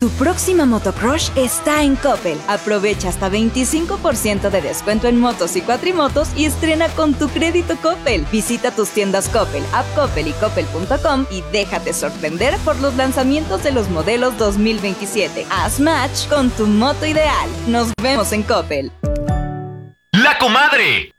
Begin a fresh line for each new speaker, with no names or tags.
Tu próxima motocrush está en Coppel. Aprovecha hasta 25% de descuento en motos y cuatrimotos y estrena con tu crédito Coppel. Visita tus tiendas Coppel, App Coppel y Coppel.com y déjate sorprender por los lanzamientos de los modelos 2027. Haz match con tu moto ideal. Nos vemos en Coppel.
¡La comadre!